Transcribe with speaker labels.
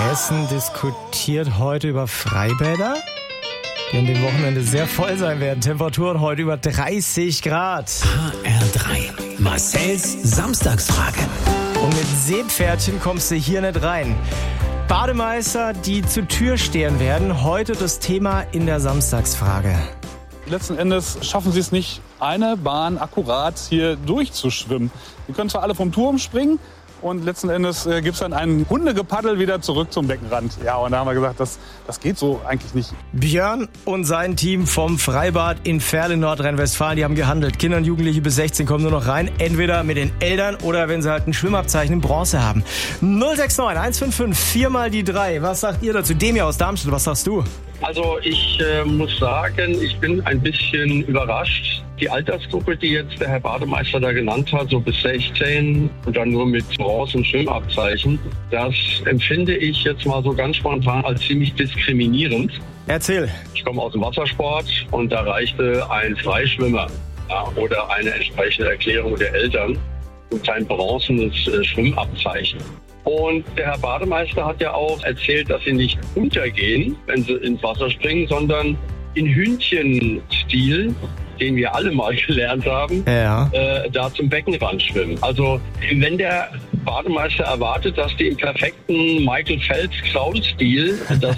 Speaker 1: Hessen diskutiert heute über Freibäder, die an dem Wochenende sehr voll sein werden. Temperaturen heute über 30 Grad.
Speaker 2: HR3, Marcells Samstagsfrage.
Speaker 1: Und mit Seepferdchen kommst du hier nicht rein. Bademeister, die zur Tür stehen werden, heute das Thema in der Samstagsfrage.
Speaker 3: Letzten Endes schaffen sie es nicht, eine Bahn akkurat hier durchzuschwimmen. Die können zwar alle vom Turm springen und letzten Endes gibt es dann ein Hundegepaddel wieder zurück zum Beckenrand. Ja, und da haben wir gesagt, das geht so eigentlich nicht.
Speaker 1: Björn und sein Team vom Freibad in Verl in Nordrhein-Westfalen, die haben gehandelt. Kinder und Jugendliche bis 16 kommen nur noch rein, entweder mit den Eltern oder wenn sie halt ein Schwimmabzeichen in Bronze haben. 069 155 4 mal die 3. Was sagt ihr dazu? Demi aus Darmstadt, was sagst du?
Speaker 4: Also ich muss sagen, ich bin ein bisschen überrascht. Die Altersgruppe, die jetzt der Herr Bademeister da genannt hat, so bis 16 und dann nur mit Bronze- und Schwimmabzeichen, das empfinde ich jetzt mal so ganz spontan als ziemlich diskriminierend.
Speaker 1: Erzähl.
Speaker 4: Ich komme aus dem Wassersport und da reichte ein Freischwimmer oder eine entsprechende Erklärung der Eltern und ein bronzenes Schwimmabzeichen. Und der Herr Bademeister hat ja auch erzählt, dass sie nicht untergehen, wenn sie ins Wasser springen, sondern in Hühnchenstil, den wir alle mal gelernt haben, da zum Beckenrand schwimmen. Also wenn der Bademeister erwartet, dass die im perfekten Michael Phelps-Kraul-Stil das